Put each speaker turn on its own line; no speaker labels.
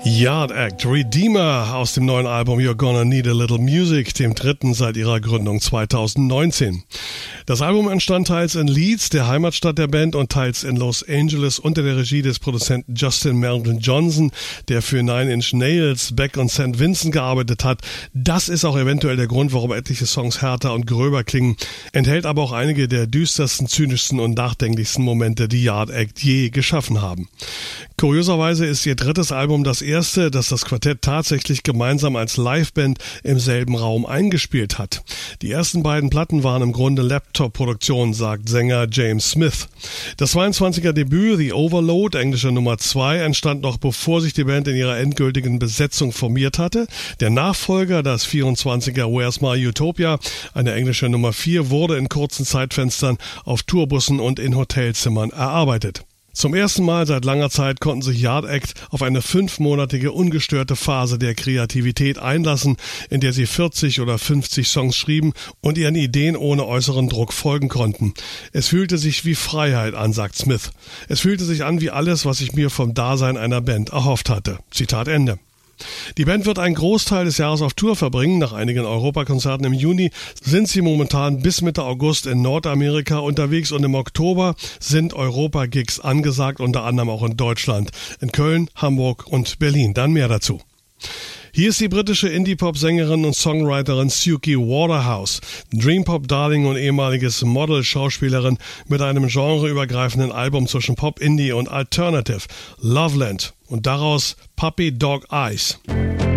Yard Act, Redeemer aus dem neuen Album You're Gonna Need a Little Music, dem dritten seit ihrer Gründung 2019. Das Album entstand teils in Leeds, der Heimatstadt der Band, und teils in Los Angeles unter der Regie des Produzenten Justin Melvin Johnson, der für Nine Inch Nails, Beck und St. Vincent gearbeitet hat. Das ist auch eventuell der Grund, warum etliche Songs härter und gröber klingen, enthält aber auch einige der düstersten, zynischsten und nachdenklichsten Momente, die Yard Act je geschaffen haben. Kurioserweise ist ihr drittes Album das erste, das das Quartett tatsächlich gemeinsam als Liveband im selben Raum eingespielt hat. Die ersten beiden Platten waren im Grunde Laptop-Produktionen, sagt Sänger James Smith. Das 22er Debüt, The Overload, englische Nummer 2, entstand noch bevor sich die Band in ihrer endgültigen Besetzung formiert hatte. Der Nachfolger, das 24er Where's My Utopia, eine englische Nummer 4, wurde in kurzen Zeitfenstern auf Tourbussen und in Hotelzimmern erarbeitet. Zum ersten Mal seit langer Zeit konnten sich Yard Act auf eine 5-monatige ungestörte Phase der Kreativität einlassen, in der sie 40 oder 50 Songs schrieben und ihren Ideen ohne äußeren Druck folgen konnten. Es fühlte sich wie Freiheit an, sagt Smith. Es fühlte sich an wie alles, was ich mir vom Dasein einer Band erhofft hatte. Zitat Ende. Die Band wird einen Großteil des Jahres auf Tour verbringen. Nach einigen Europakonzerten im Juni sind sie momentan bis Mitte August in Nordamerika unterwegs und im Oktober sind Europa-Gigs angesagt, unter anderem auch in Deutschland, in Köln, Hamburg und Berlin. Dann mehr dazu. Hier ist die britische Indie-Pop-Sängerin und Songwriterin Suki Waterhouse, Dream-Pop-Darling und ehemaliges Model-Schauspielerin mit einem genreübergreifenden Album zwischen Pop, Indie und Alternative, Loveland, und daraus Puppy Dog Eyes.